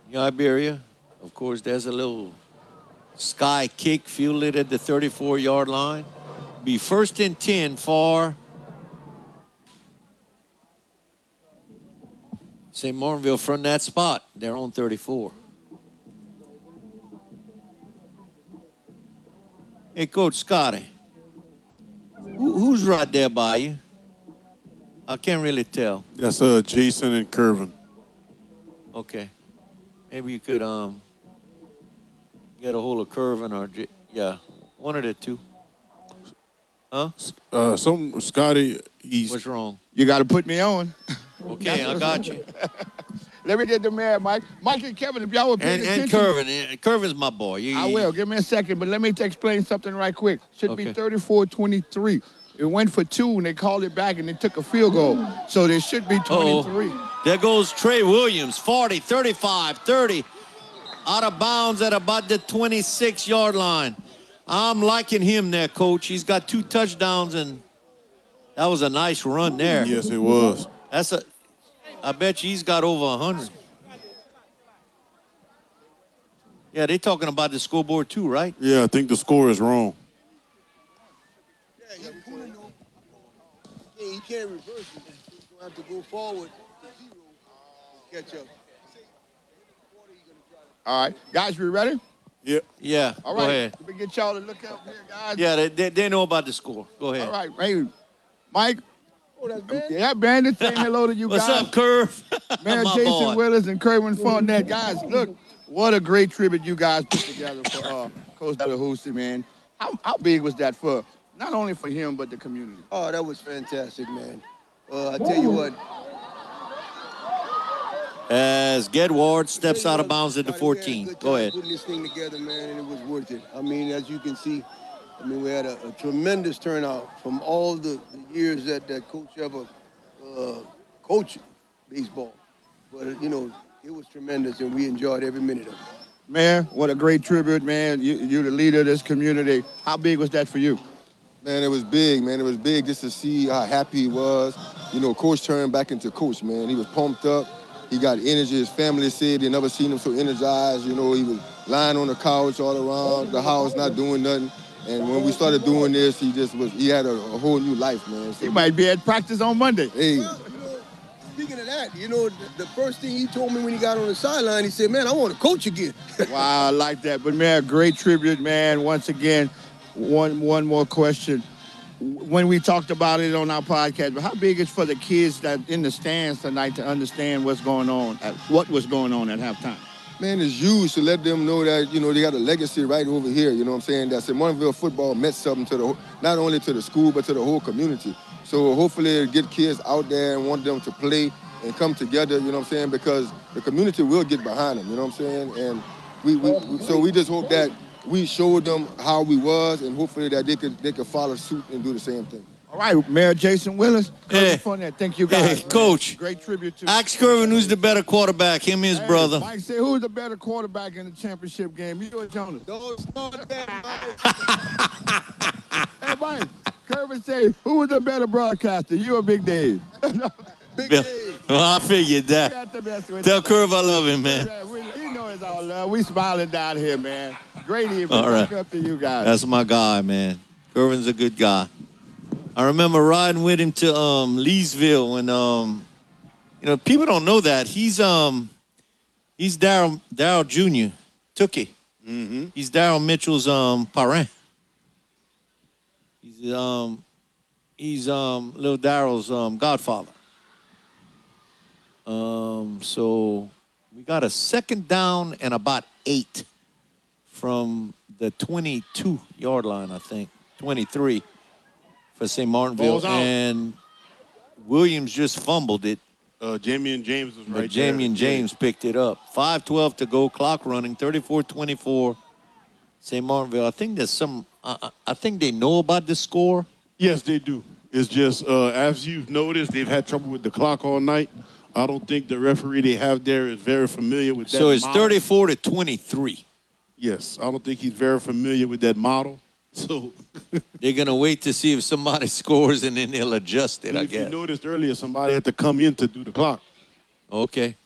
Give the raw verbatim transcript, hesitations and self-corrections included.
Iberia. Of course, there's a little sky kick, fielded at the thirty-four-yard line. Be first and ten for Saint Martinville from that spot. They're on thirty-four. Hey, Coach Scotty, who, who's right there by you? I can't really tell. That's uh, Jason and Curvin. Okay. Maybe you could um get a hold of Curvin or, J yeah, one of the two. Huh? Uh, some Scotty, he's... What's wrong? You got to put me on. Okay, I got you. Let me get the man, Mike. Mike and Kevin, if y'all would pay And, attention. and Curvin. and Curvin's my boy. You, I will. Give me a second, but let me explain something right quick. Should Okay. be thirty-four twenty-three. It went for two, and they called it back, and they took a field goal. So there should be twenty-three. Uh-oh. There goes Trey Williams, forty, thirty-five, thirty. Out of bounds at about the twenty-six-yard line. I'm liking him there, Coach. He's got two touchdowns, and that was a nice run there. Yes, it was. That's a. I bet you he's got over one hundred. Yeah, they're talking about the scoreboard too, right? Yeah, I think the score is wrong. Yeah, you can't reverse it. You have to go forward to zero, catch up. All right. Guys, we ready? Yeah. Yeah, All go right. ahead. Let me get y'all to look up here, guys. Yeah, they, they, they know about the score. Go ahead. All right. Hey, Mike. Oh, that's bad. Yeah, Bandit, saying hello to you What's guys. up, Curve? Mayor My Jason boy. Willis and Kerwin Fournette. Guys, look, what a great tribute you guys put together for uh, Coach Delahousie, man. How, how big was that for, not only for him, but the community? Oh, that was fantastic, man. Uh, I tell you what. As Gedward steps out of bounds at the Scotty, we had a fourteen. good Go time ahead. Putting this thing together, man, and it was worth it. I mean, as you can see, I mean, we had a, a tremendous turnout from all the, the years that, that Coach ever uh, coached baseball. But, uh, you know, it was tremendous, and we enjoyed every minute of it. Man, what a great tribute, man. You, you're the leader of this community. How big was that for you? Man, it was big, man. It was big just to see how happy he was. You know, Coach turned back into Coach, man. He was pumped up. He got energy. His family said they never seen him so energized. You know, he was lying on the couch all around the house, not doing nothing. And when we started doing this, he just was, he had a, a whole new life, man. So, He might be at practice on Monday. hey, Well, you know, speaking of that, you know, the, the first thing he told me when he got on the sideline, he said, man, I want to coach again. Wow, I like that. But, man, great tribute, man. Once again, one one more question. When we talked about it on our podcast, but how big is for the kids that in the stands tonight to understand what's going on, at, what was going on at halftime? man, it's huge to let them know that, you know, they got a legacy right over here, you know what I'm saying? That Saint Martinville football meant something to the, not only to the school, but to the whole community. So hopefully it'll get kids out there and want them to play and come together, you know what I'm saying? Because the community will get behind them, you know what I'm saying? And we, we, we so we just hope that we showed them how we was, and hopefully that they could they could follow suit and do the same thing. All right, Mayor Jason Willis. Hey. Fun there. Thank you, guys. Hey, Coach. Great tribute to Ask Curvin who's the better quarterback, him or his Hey, brother. Mike said, who's the better quarterback in the championship game? You or Jonas? Don't start that, Mike. Hey, Mike. Kervin said, who was the better broadcaster? You or Big Dave? Big Bill. Dave. Well, I figured We that. got the best with Tell it. Curve I love him, man. Yeah, we, you know it's all love. We smiling down here, man. Great evening. All right. Back up to you guys. That's my guy, man. Curvin's a good guy. I remember riding with him to um, Leesville when, um, you know, people don't know that. He's um, he's Daryl Daryl Junior Tookie. Mm-hmm. He's Daryl Mitchell's um, parent. He's um, he's um, little Daryl's um, godfather. Um, so we got a second down and about eight from the twenty-two yard line, I think, twenty-three for Saint Martinville. Ball's out. And Williams just fumbled it, Uh, Jamie and James was but right Jamie there. and James picked it up. five twelve to go, clock running, thirty-four twenty-four. Saint Martinville. I think there's some, I, I I think they know about the score. Yes, they do. It's just, uh, as you've noticed, they've had trouble with the clock all night. I don't think the referee they have there is very familiar with that So it's model. thirty-four to twenty-three. Yes, I don't think he's very familiar with that model. So They're going to wait to see if somebody scores and then they'll adjust it, I if you guess. noticed earlier, somebody had to come in to do the clock. Okay.